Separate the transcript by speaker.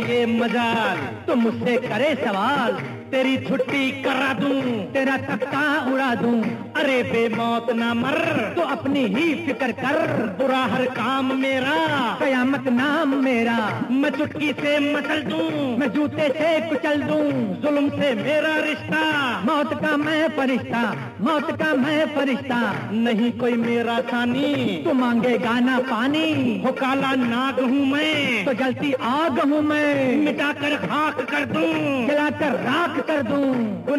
Speaker 1: ये मजाल तो मुझसे करे सवाल, तेरी छुट्टी करा दूं, तेरा तख्ता उड़ा दूं। अरे बेमौत ना मर, तो अपनी ही फिक्र कर। बुरा हर काम मेरा, कयामत नाम मेरा। मैं चुटकी से मसल दूं, मैं जूते से कुचल दूं। जुल्म से मेरा रिश्ता, मौत का मैं फरिश्ता, मौत का मैं फरिश्ता। नहीं कोई मेरा सानी, तू मांगे गाना पानी। हो काला नाग हूँ मैं, तो जलती आग हूँ मैं। मिटाकर खाक कर दूं, जलाकर राख कर दूं।